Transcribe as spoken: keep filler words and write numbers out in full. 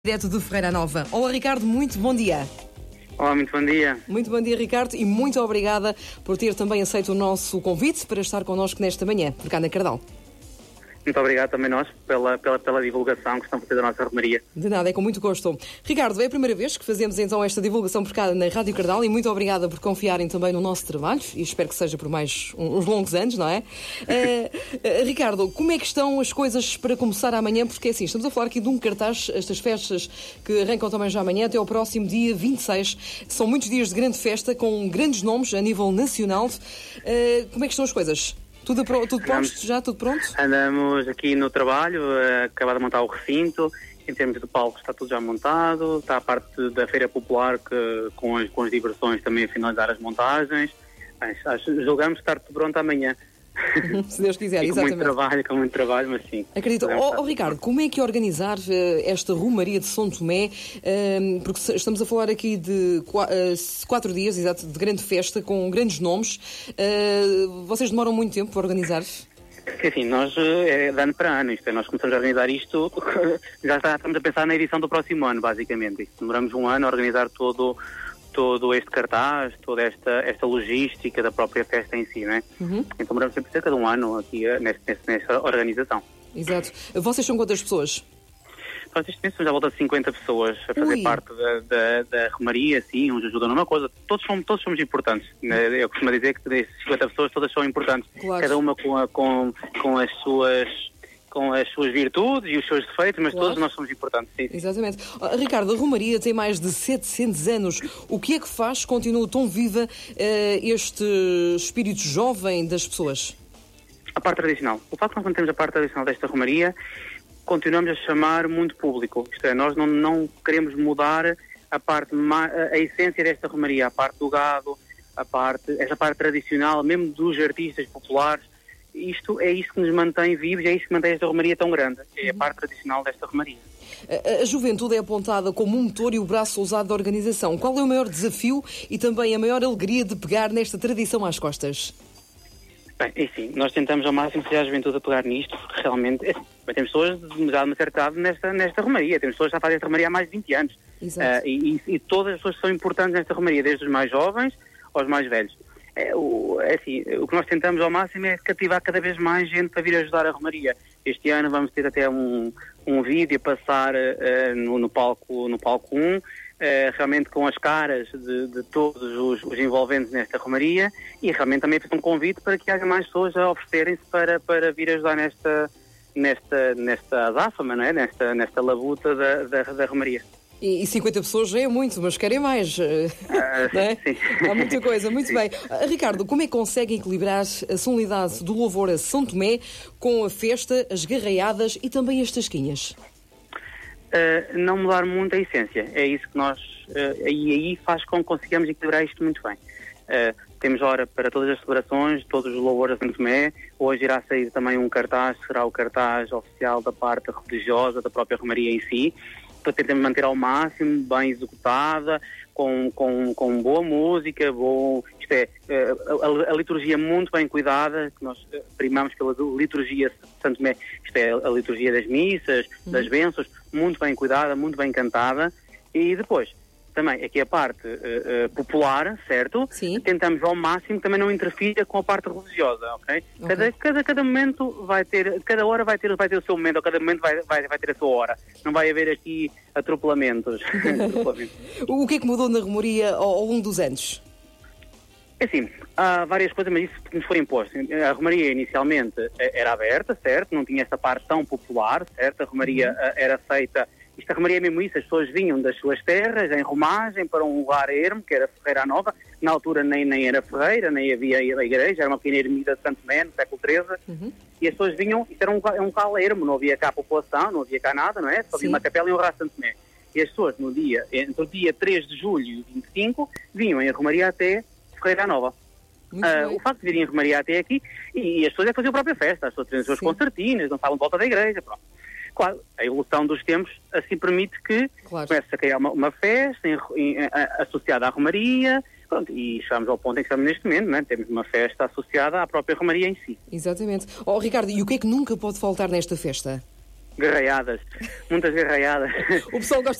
Direto de Ferreira Nova. Olá, Ricardo, muito bom dia. Olá, muito bom dia. Muito bom dia, Ricardo, e muito obrigada por ter também aceito o nosso convite para estar connosco nesta manhã, por cá na Cardal. Muito obrigado também nós pela, pela, pela divulgação que estão a fazer da nossa romaria. De nada, é com muito gosto. Ricardo, é a primeira vez que fazemos então esta divulgação por cá na Rádio Cardal e muito obrigada por confiarem também no nosso trabalho e espero que seja por mais uns longos anos, não é? uh, uh, Ricardo, como é que estão as coisas para começar amanhã? Porque assim, estamos a falar aqui de um cartaz, estas festas que arrancam também já amanhã até ao próximo dia vinte e seis. São muitos dias de grande festa com grandes nomes a nível nacional. Uh, como é que estão as coisas? Tudo, pro, tudo posto já? Tudo pronto? Andamos aqui no trabalho, uh, acabado de montar o recinto. Em termos de palco está tudo já montado. Está a parte da Feira Popular que, com, as, com as diversões também a finalizar as montagens. Mas, acho, julgamos estar tudo pronto amanhã. Se Deus quiser, com exatamente. muito trabalho, com muito trabalho, mas sim. Acredito. Oh, oh, Ricardo, como é que é organizar uh, esta romaria de São Tomé? Uh, porque estamos a falar aqui de qu- uh, quatro dias, exato, de grande festa, com grandes nomes. Uh, vocês demoram muito tempo para organizar? Assim, nós é de ano para ano, isto é, nós começamos a organizar isto, já está, estamos a pensar na edição do próximo ano, basicamente. Isto, demoramos um ano a organizar todo todo este cartaz, toda esta, esta logística da própria festa em si, não é? Uhum. Então demoramos sempre cerca de um ano aqui nesta, nesta organização. Exato. Vocês são quantas pessoas? Nós neste momento somos à volta de cinquenta pessoas a fazer Ui. parte da, da, da romaria, sim, uns ajudam numa coisa, todos somos, todos somos importantes. Eu costumo dizer que destas cinquenta pessoas todas são importantes, claro. Cada uma com, a, com, com as suas... com as suas virtudes e os seus defeitos, mas claro. Todos nós somos importantes, sim. Exatamente. Uh, Ricardo, a romaria tem mais de setecentos anos. O que é que faz, continua tão viva uh, este espírito jovem das pessoas? A parte tradicional. O facto de nós mantemos a parte tradicional desta romaria, continuamos a chamar muito público. Isto é, nós não, não queremos mudar a parte, a essência desta romaria, a parte do gado, a parte, essa parte tradicional, mesmo dos artistas populares. Isto é isso que nos mantém vivos, é isso que mantém esta romaria tão grande, é a parte tradicional desta romaria. A, a juventude é apontada como um motor e o braço ousado da organização. Qual é o maior desafio e também a maior alegria de pegar nesta tradição às costas? Bem, enfim, nós tentamos ao máximo fazer a juventude a pegar nisto, porque realmente é, temos pessoas de já de uma certa idade nesta, nesta romaria, temos pessoas que já fazem esta romaria há mais de vinte anos. Uh, e, e, e todas as pessoas são importantes nesta romaria, desde os mais jovens aos mais velhos. É, o, é assim, o que nós tentamos ao máximo é cativar cada vez mais gente para vir ajudar a romaria. Este ano vamos ter até um, um vídeo a passar uh, no, no palco no palco um, uh, realmente com as caras de, de todos os, os envolventes nesta romaria e realmente também fazer um convite para que haja mais pessoas a oferecerem-se para, para vir ajudar nesta, nesta, nesta azáfama, não é? nesta, nesta labuta da, da, da romaria. E cinquenta pessoas já é muito, mas querem mais. Ah, não é? Sim. Há muita coisa, muito bem. Ricardo, como é que conseguem equilibrar a solenidade do louvor a São Tomé com a festa, as garraiadas e também as tasquinhas? Uh, não mudar muito a essência. É isso que nós... Uh, e aí faz com que consigamos equilibrar isto muito bem. Uh, temos hora para todas as celebrações, todos os louvores a São Tomé. Hoje irá sair também um cartaz, será o cartaz oficial da parte religiosa da própria romaria em si, para tentarmos manter ao máximo, bem executada, com, com, com boa música, bom, isto é, a, a, a liturgia muito bem cuidada, que nós primamos pela liturgia de São Tomé, isto é, a liturgia das missas, das bênçãos, muito bem cuidada, muito bem cantada, e depois, também, aqui a parte uh, uh, popular, certo? Sim. Tentamos ao máximo também não interfira com a parte religiosa, ok? okay. Cada, cada, cada momento vai ter, cada hora vai ter, vai ter o seu momento, ou cada momento vai, vai, vai ter a sua hora. Não vai haver aqui atropelamentos. O que é que mudou na romaria ao, ao longo dos anos? É assim, há várias coisas, mas isso nos foi imposto. A romaria inicialmente era aberta, certo? Não tinha esta parte tão popular, certo? A romaria uhum. era feita... Isto a romaria é mesmo isso, as pessoas vinham das suas terras, em romagem, para um lugar ermo, que era Ferreira Nova. Na altura nem, nem era Ferreira, nem havia a igreja, era uma pequena ermida de Santo Tomé, no século treze. Uhum. E as pessoas vinham, isto era um, um local ermo, não havia cá população, não havia cá nada, não é? Só havia uma capela e um raço de Santo Tomé. E as pessoas, no dia, entre o dia três de julho e vinte e cinco, vinham em romaria até Ferreira Nova. Uh, o facto de virem em romaria até aqui, e, e as pessoas é fazer a própria festa, as pessoas tinham as suas concertinas, dançavam de volta da igreja, pronto. Claro, a evolução dos tempos assim permite que claro. comece a criar uma, uma festa em, em, a, associada à romaria, pronto, e chegamos ao ponto em que estamos neste momento, não é? Temos uma festa associada à própria romaria em si. Exatamente. Oh, Ricardo, e o que é que nunca pode faltar nesta festa? garraiadas, muitas garraiadas. O pessoal gosta